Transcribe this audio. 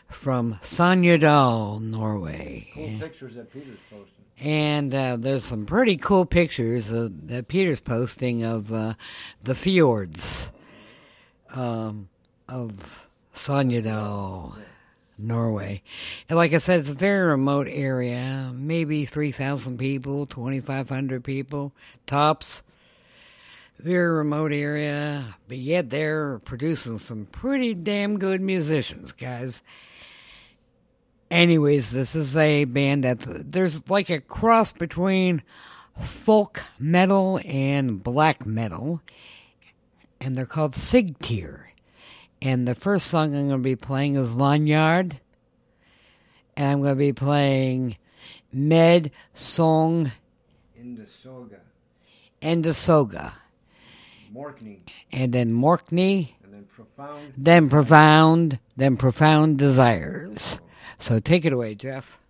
from Sogndal, Norway. Cool pictures that Peter's posting. And there's some pretty cool pictures that Peter's posting of the fjords of Sogndal, Norway. And like I said, it's a very remote area, maybe 3,000 people, 2,500 people, tops. Very remote area, but yet they're producing some pretty damn good musicians, guys. Anyways, this is a band there's like a cross between folk metal and black metal, and they're called Sigtyr. And the first song I'm going to be playing is Lanyard, and I'm going to be playing Med Song Endasoga. Morkney. And then Morkney. And then Profound. Then Profound Desires. So take it away, Jeff.